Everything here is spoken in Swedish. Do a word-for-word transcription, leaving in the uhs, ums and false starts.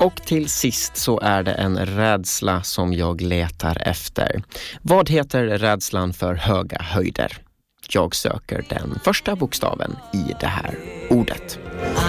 Och till sist så är det en rädsla som jag letar efter. Vad heter rädslan för höga höjder? Jag söker den första bokstaven i det här ordet.